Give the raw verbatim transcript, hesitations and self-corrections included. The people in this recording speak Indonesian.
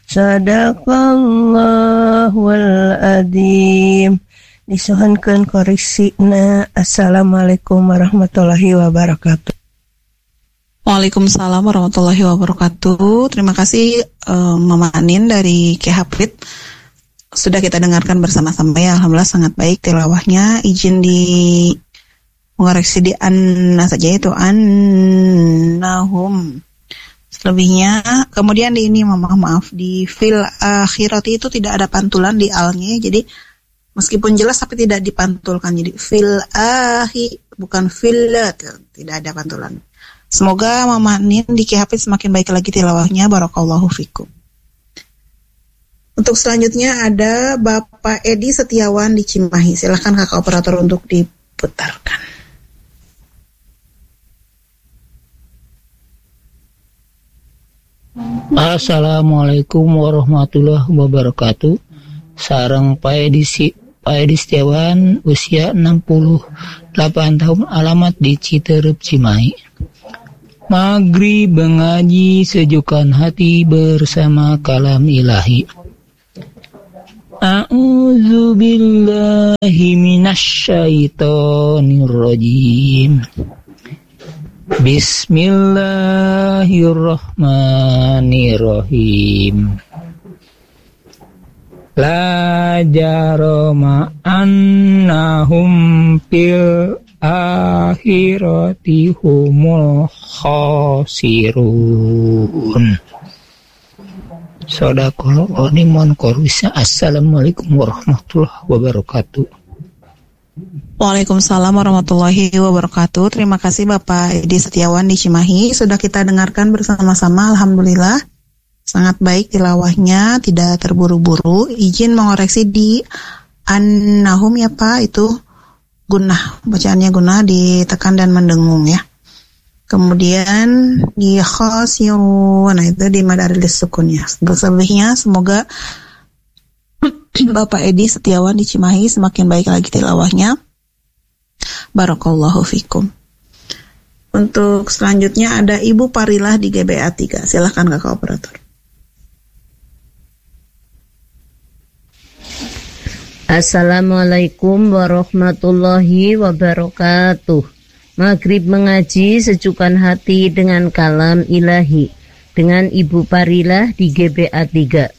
Sadaqallahul adzim. Disuhunkeun koreksina. Assalamualaikum warahmatullahi wabarakatuh. Waalaikumsalam warahmatullahi wabarakatuh. Terima kasih um, Mama Anin dari Ki Hafid. Sudah kita dengarkan bersama-sama ya. Alhamdulillah sangat baik tilawahnya. Izin di mengoreksi di anna saja itu annahum. Selebihnya kemudian di ini maaf maaf di fil akhirati itu tidak ada pantulan di alnya. Jadi meskipun jelas tapi tidak dipantulkan. Jadi fil ahi bukan fil, tidak ada pantulan. Semoga Mama Nin di Ki Hafid semakin baik lagi tilawahnya. Barakallahu fikum. Untuk selanjutnya ada Bapak Edi Setiawan di Cimahi. Silakan kakak operator untuk diputarkan. Assalamualaikum warahmatullahi wabarakatuh. Sareng Pak Edi, Pak Edi Setiawan, usia enam puluh delapan tahun, alamat di Citerep, Cimahi. Maghrib mengaji sejukkan hati bersama kalam ilahi. A'udzu billahi minasyaitonir rajim. Bismillahirrahmanirrahim. La jarama annahum fil akhirati humul khasirun. Sadaqallahu onimun korwisa. Assalamualaikum warahmatullahi wabarakatuh. Waalaikumsalam warahmatullahi wabarakatuh. Terima kasih Bapak Edi Setiawan di Cimahi. Sudah kita dengarkan bersama-sama. Alhamdulillah sangat baik tilawahnya, tidak terburu-buru. Izin mengoreksi di annahum ya Pak, itu gunah, bacaannya gunah, ditekan dan mendengung ya. Kemudian di khasirun, nah itu di madaril sukun ya. Selebihnya semoga Bapak Edi Setiawan di Cimahi semakin baik lagi tilawahnya. Barakallahu fikum. Untuk selanjutnya ada Ibu Parilah di G B A tiga. Silakan kakak operator. Assalamualaikum warahmatullahi wabarakatuh. Maghrib mengaji sejukkan hati dengan kalam ilahi. Dengan Ibu Parilah di G B A tiga.